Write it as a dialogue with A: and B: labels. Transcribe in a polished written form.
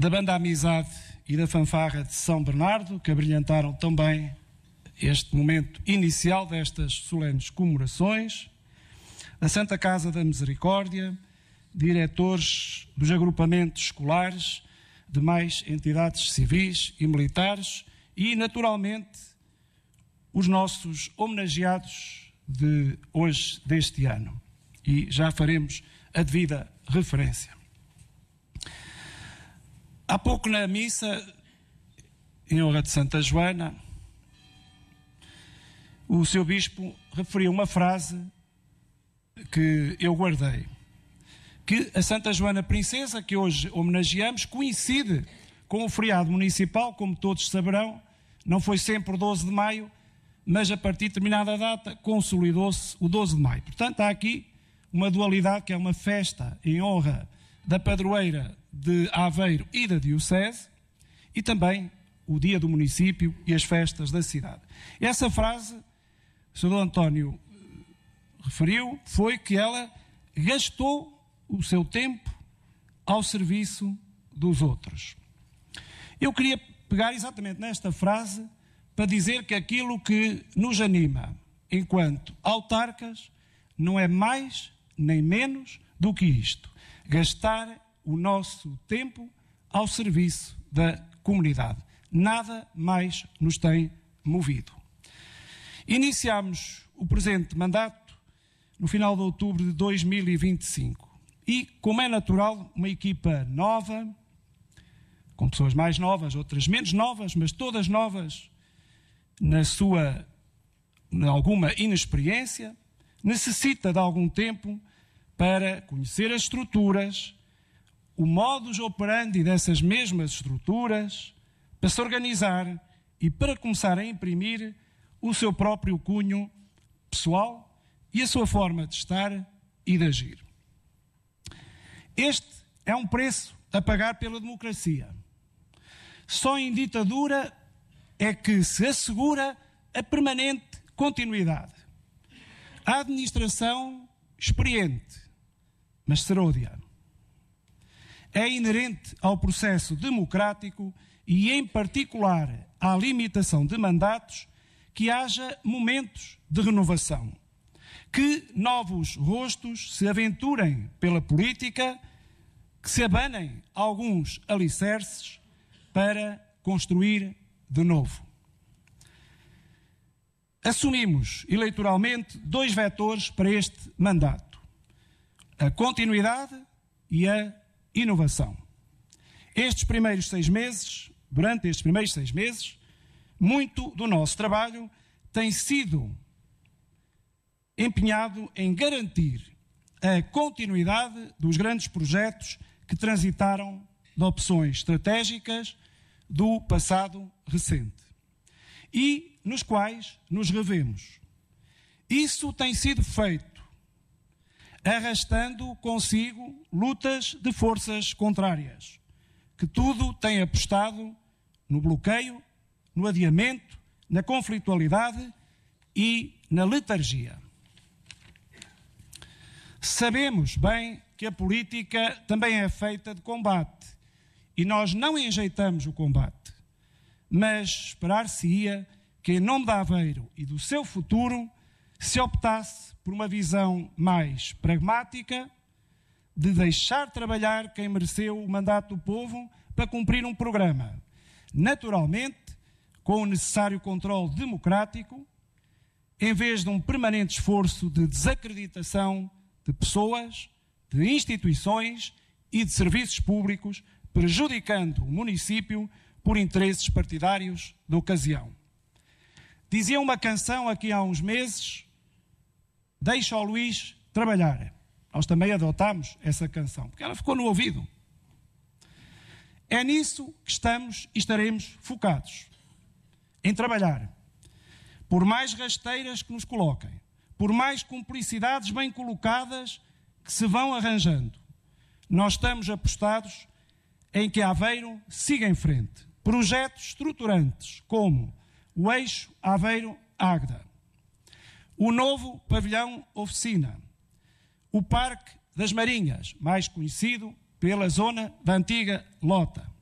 A: da Banda Amizade e da Fanfarra de São Bernardo, que abrilhantaram também este momento inicial destas solenes comemorações, da Santa Casa da Misericórdia, diretores dos agrupamentos escolares, demais entidades civis e militares e, naturalmente, os nossos homenageados de hoje, deste ano. E já faremos a devida referência. Há pouco na missa, em honra de Santa Joana, o seu bispo referiu uma frase que eu guardei, que a Santa Joana Princesa, que hoje homenageamos, coincide com o feriado municipal, como todos saberão, não foi sempre o 12 de maio, mas a partir de determinada data consolidou-se o 12 de maio. Portanto, há aqui uma dualidade, que é uma festa em honra da padroeira de Aveiro e da Diocese, e também o dia do município e as festas da cidade. Essa frase, o Sr. António referiu, foi que ela gastou o seu tempo ao serviço dos outros. Eu queria pegar exatamente nesta frase para dizer que aquilo que nos anima enquanto autarcas não é mais nem menos do que isto: gastar o nosso tempo ao serviço da comunidade. Nada mais nos tem movido. Iniciámos o presente mandato no final de outubro de 2025 e, como é natural, uma equipa nova, com pessoas mais novas, outras menos novas, mas todas novas na alguma inexperiência, necessita de algum tempo para conhecer as estruturas, o modus operandi dessas mesmas estruturas, para se organizar e para começar a imprimir o seu próprio cunho pessoal e a sua forma de estar e de agir. Este é um preço a pagar pela democracia. Só em ditadura é que se assegura a permanente continuidade. A administração experiente, mas serôdia, é inerente ao processo democrático e, em particular, à limitação de mandatos, que haja momentos de renovação, que novos rostos se aventurem pela política, que se abanem alguns alicerces para construir de novo. Assumimos eleitoralmente 2 vetores para este mandato: a continuidade e a inovação. Durante estes primeiros 6 meses, muito do nosso trabalho tem sido empenhado em garantir a continuidade dos grandes projetos que transitaram de opções estratégicas do passado recente e nos quais nos revemos. Isso tem sido feito arrastando consigo lutas de forças contrárias, que tudo têm apostado no bloqueio, no adiamento, na conflitualidade e na letargia. Sabemos bem que a política também é feita de combate e nós não enjeitamos o combate, mas esperar-se-ia que, em nome de Aveiro e do seu futuro, se optasse por uma visão mais pragmática, de deixar trabalhar quem mereceu o mandato do povo para cumprir um programa, naturalmente com o necessário controle democrático, em vez de um permanente esforço de desacreditação de pessoas, de instituições e de serviços públicos, prejudicando o município por interesses partidários da ocasião. Dizia uma canção aqui há uns meses: deixa o Luís trabalhar. Nós também adotámos essa canção, porque ela ficou no ouvido. É nisso que estamos e estaremos focados, em trabalhar. Por mais rasteiras que nos coloquem, por mais cumplicidades bem colocadas que se vão arranjando, nós estamos apostados em que Aveiro siga em frente. Projetos estruturantes como o eixo Aveiro-Águeda, o novo pavilhão oficina, o Parque das Marinhas, mais conhecido pela zona da antiga Lota,